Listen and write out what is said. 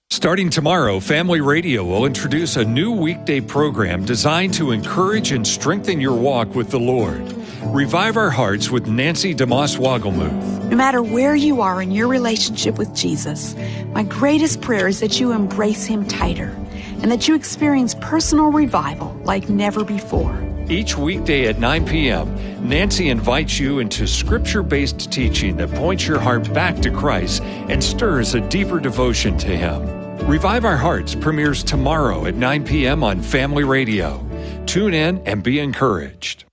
Starting tomorrow, Family Radio will introduce a new weekday program designed to encourage and strengthen your walk with the Lord. Revive Our Hearts with Nancy DeMoss Wogelmuth. No matter where you are in your relationship with Jesus, my greatest prayer is that you embrace Him tighter and that you experience personal revival like never before. Each weekday at 9 p.m., Nancy invites you into scripture-based teaching that points your heart back to Christ and stirs a deeper devotion to Him. Revive Our Hearts premieres tomorrow at 9 p.m. on Family Radio. Tune in and be encouraged.